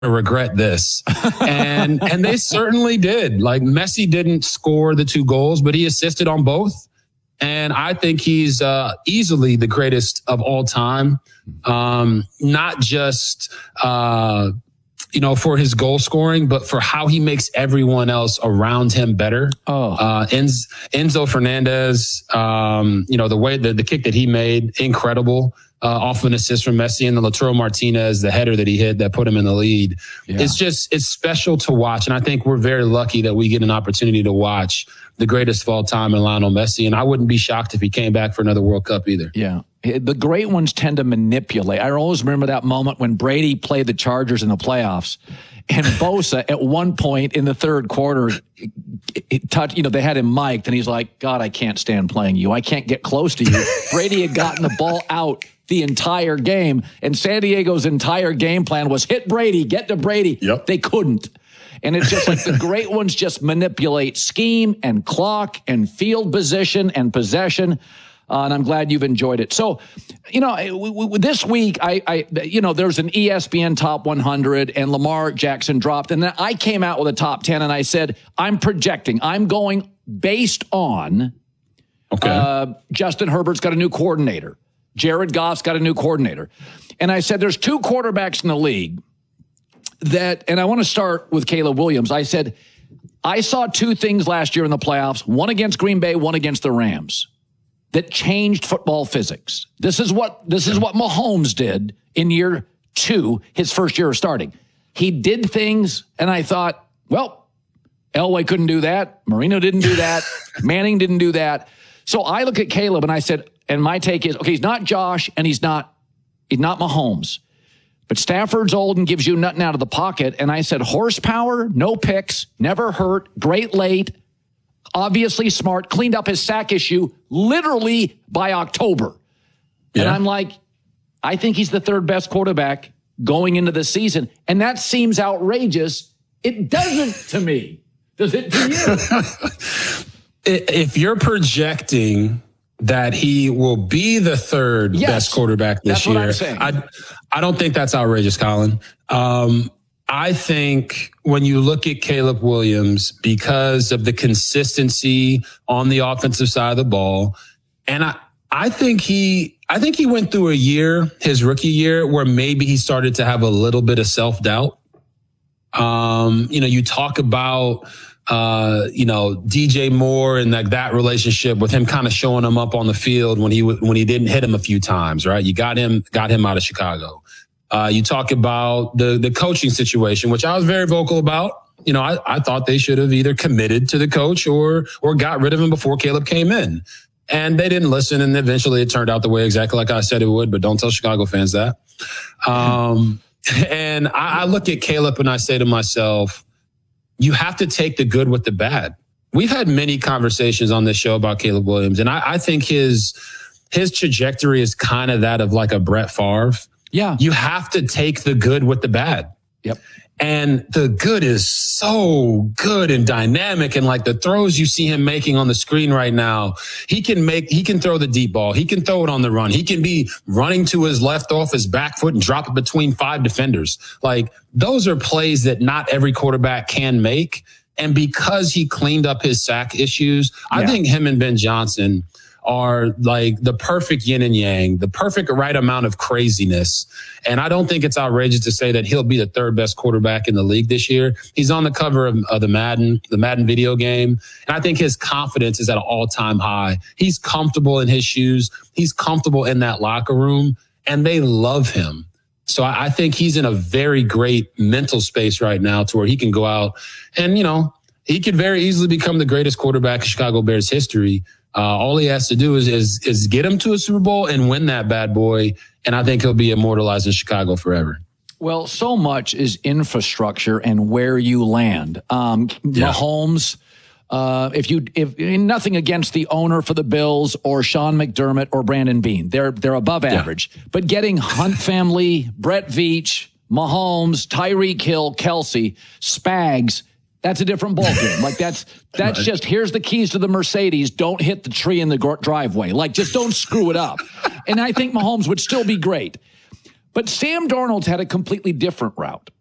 regret this. And they certainly did. Like, Messi didn't score the 2 goals, but he assisted on both. And I think he's easily the greatest of all time. Not just, for his goal scoring, but for how he makes everyone else around him better. Enzo Fernandez, the way the kick that he made, incredible. Off an assist from Messi, and the Lautaro Martinez, the header that he hit that put him in the lead. Yeah. It's special to watch. And I think we're very lucky that we get an opportunity to watch the greatest of all time in Lionel Messi. And I wouldn't be shocked if he came back for another World Cup either. Yeah. The great ones tend to manipulate. I always remember that moment when Brady played the Chargers in the playoffs, and Bosa at one point in the third quarter, they had him mic'd, and he's like, God, I can't stand playing you. I can't get close to you. Brady had gotten the ball out the entire game, and San Diego's entire game plan was hit Brady, get to Brady. Yep. They couldn't. And it's just like the great ones just manipulate scheme and clock and field position and possession. And I'm glad you've enjoyed it. So, this week, there's an ESPN Top 100, and Lamar Jackson dropped. And then I came out with a Top 10, and I said, I'm projecting. I'm going based on Justin Herbert's got a new coordinator. Jared Goff's got a new coordinator. And I said, there's 2 quarterbacks in the league and I want to start with Caleb Williams. I said, I saw 2 things last year in the playoffs, one against Green Bay, one against the Rams, that changed football physics. This is what Mahomes did in year 2, his first year of starting. He did things, and I thought, well, Elway couldn't do that. Marino didn't do that. Manning didn't do that. So I look at Caleb, and I said, and my take is, okay, he's not Josh, and he's not Mahomes. But Stafford's old and gives you nothing out of the pocket. And I said, horsepower, no picks, never hurt, great late, obviously smart, cleaned up his sack issue literally by October. Yeah. And I'm like, I think he's the 3rd best quarterback going into the season. And that seems outrageous. It doesn't to me. Does it to you? If you're projecting that he will be the 3rd best quarterback this year, what I'm saying. I don't think that's outrageous, Colin. I think when you look at Caleb Williams, because of the consistency on the offensive side of the ball, and I think he went through a year, his rookie year, where maybe he started to have a little bit of self-doubt. You talk about DJ Moore and that relationship with him kind of showing him up on the field when he didn't hit him a few times, right? You got him out of Chicago. You talk about the coaching situation, which I was very vocal about. I thought they should have either committed to the coach or got rid of him before Caleb came in. And they didn't listen, and eventually it turned out the way exactly like I said it would, but don't tell Chicago fans that. And I look at Caleb and I say to myself, you have to take the good with the bad. We've had many conversations on this show about Caleb Williams, and I think his trajectory is kind of that of like a Brett Favre. Yeah. You have to take the good with the bad. Yep. And the good is so good and dynamic. And like the throws you see him making on the screen right now, he can throw the deep ball. He can throw it on the run. He can be running to his left off his back foot and drop it between 5 defenders. Like, those are plays that not every quarterback can make. And because he cleaned up his sack issues, I think him and Ben Johnson are like the perfect yin and yang, the perfect right amount of craziness. And I don't think it's outrageous to say that he'll be the 3rd best quarterback in the league this year. He's on the cover of the Madden video game. And I think his confidence is at an all-time high. He's comfortable in his shoes. He's comfortable in that locker room, and they love him. So I think he's in a very great mental space right now to where he can go out and, he could very easily become the greatest quarterback in Chicago Bears history. All he has to do is get him to a Super Bowl and win that bad boy. And I think he'll be immortalized in Chicago forever. Well, so much is infrastructure and where you land. Mahomes, if nothing against the owner for the Bills or Sean McDermott or Brandon Beane, they're above average. But getting Hunt family, Brett Veach, Mahomes, Tyreek Hill, Kelsey, Spags, that's a different ballgame. Like that's right. Just, here's the keys to the Mercedes. Don't hit the tree in the driveway. Like, just don't screw it up. And I think Mahomes would still be great. But Sam Darnold's had a completely different route.